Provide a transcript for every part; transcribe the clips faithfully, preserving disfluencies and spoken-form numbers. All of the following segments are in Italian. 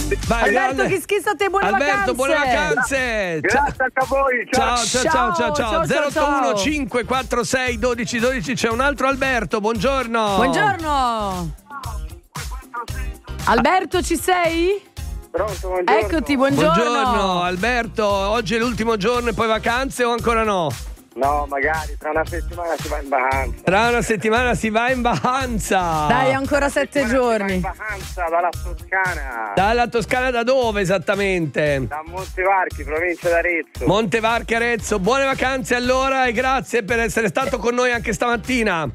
Vai, Alberto, grande. chi schissa a te, buone Alberto, vacanze. buone vacanze. Grazie anche a voi. Ciao, ciao, ciao, ciao, ciao. Ciao, zero otto uno ciao. cinque quattro sei uno due uno due. C'è un altro Alberto. Buongiorno. Buongiorno. Alberto, ci sei? Pronto, buongiorno. Eccoti, buongiorno. Buongiorno Alberto. Oggi è l'ultimo giorno e poi vacanze o ancora no? No, magari tra una settimana si va in vacanza. Tra una settimana si va in vacanza. Dai, ancora sette Settimana si va giorni. in vacanza dalla Toscana. Dalla Toscana da dove esattamente? Da Montevarchi, provincia d'Arezzo. Montevarchi, Arezzo. Buone vacanze allora e grazie per essere stato con noi anche stamattina.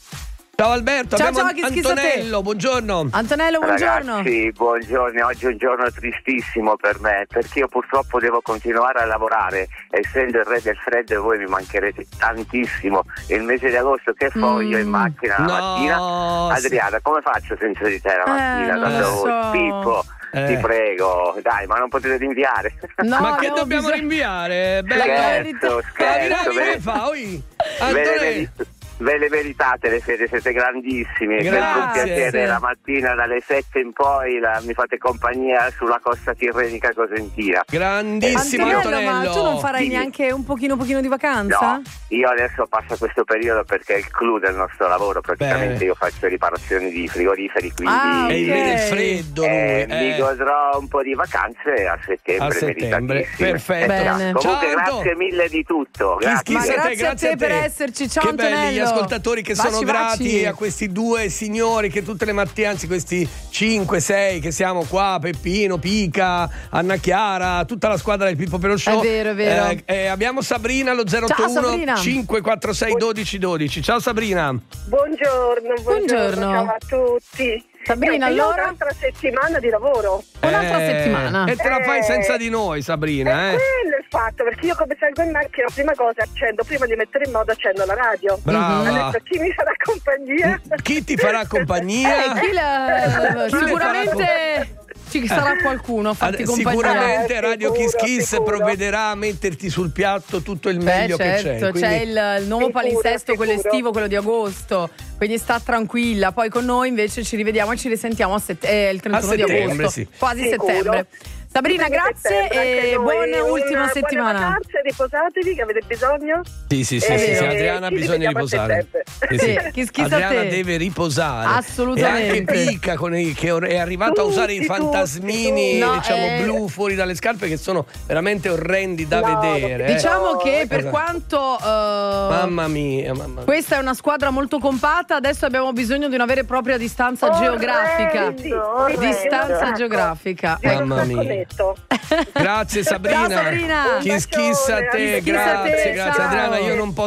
Ciao Alberto, Ciao, abbiamo ciao, chi schissa a te? Antonello, buongiorno. Antonello, buongiorno. Ragazzi, buongiorno. Oggi è un giorno tristissimo per me, perché io purtroppo devo continuare a lavorare. Essendo il re del freddo, voi mi mancherete tantissimo. Il mese di agosto che foglio Mm. in macchina la No, mattina. sì. Adriana, come faccio senza di te la mattina? Eh, non Tanto lo voi, so. Pippo, Eh. ti prego, dai, ma non potete rinviare. No, Ma che abbiamo dobbiamo bisogno- rinviare? La Bella. verità- Scherzo, scherzo. Che ve- fa? Oi. ve le Antonello. veri- Ve le meritate le fede, siete grandissimi. È Grazie. sempre un piacere la mattina dalle sette in poi la- mi fate compagnia sulla costa tirrenica cosentina. Grandissimo Antonello, Antonello. ma tu non farai Dimmi. neanche un pochino, pochino di vacanza? No, io adesso passo questo periodo perché è il clou del nostro lavoro, praticamente Bene. io faccio riparazioni di frigoriferi, quindi Ah, E il, ok. il freddo lui. eh, eh. mi godrò un po' di vacanze a settembre, A settembre, meritatissime. perfetto. Eh, già. Bene. Comunque Ciao, Anto. grazie mille di tutto. Chi Grazie. schissa Ma a te, grazie a grazie te a te per esserci. Ciao, che belli gli Antonello. ascoltatori che Baci, sono grati baci. a questi due signori che tutte le mattine, anzi questi cinque sei che siamo qua, Peppino, Pica, Anna Chiara, tutta la squadra del Pippo Pello Show. È vero, è vero. Eh, eh, abbiamo Sabrina allo zero Ciao, otto uno Sabrina. cinque quattro sei uno due uno due. Ciao Sabrina. Buongiorno, buongiorno, Buongiorno. ciao a tutti. Sabrina, Niente, io ho allora? un'altra settimana di lavoro. Un'altra Eh, settimana. E te la fai Eh. senza di noi, Sabrina, è eh? quello il fatto, perché io come salgo in macchina, prima cosa accendo, prima di mettere in modo accendo la radio. Brava. Adesso chi mi farà compagnia? Chi ti farà compagnia? Eh, chi la- Chi le sicuramente ci sarà qualcuno a farti Ad- compagnia. Sicuramente Eh, Radio sicuro, Kiss Kiss sicuro. provvederà a metterti sul piatto tutto il Beh, meglio che c'è. certo, quindi- c'è il, il nuovo Sicuro, palinsesto, quello sicuro. estivo, quello di agosto. Quindi sta tranquilla. Poi con noi invece ci rivediamo e ci risentiamo a sett- eh, il trentuno di settembre, agosto. sì. Quasi Sicuro. settembre. Sabrina, Quindi grazie settembre, anche e noi. buona ultima Una- settimana. Buone vacanze, riposatevi che avete bisogno. Sì, sì, sì, Eh, sì, sì, Adriana ha ci bisogno di rivediamo a riposare. settembre. Sì, chi schizza a Adriana te? deve riposare. Assolutamente. E anche Pica con i- che è arrivato a usare i Tutti, fantasmini, tutti, tutti. diciamo, No, eh. blu fuori dalle scarpe che sono veramente orrendi da No, vedere. eh. Diciamo che per Esatto. quanto eh, Mamma mia, mamma mia. questa è una squadra molto compatta, adesso abbiamo bisogno di una vera e propria distanza Orrendi, geografica. orrendi. Distanza Ecco. geografica. Io Mamma non mia. netto. Grazie Sabrina. Ciao, Sabrina. Chi schissa a te, Un bacione, chi schissa a grazie, te, grazie ciao. Adriana, io non posso